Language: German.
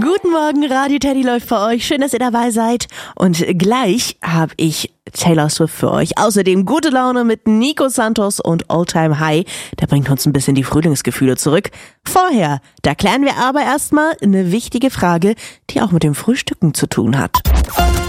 Guten Morgen, Radio Teddy läuft für euch. Schön, dass ihr dabei seid. Und gleich habe ich Taylor Swift für euch. Außerdem gute Laune mit Nico Santos und All Time High. Der bringt uns ein bisschen die Frühlingsgefühle zurück. Vorher, da klären wir aber erstmal eine wichtige Frage, die auch mit dem Frühstücken zu tun hat.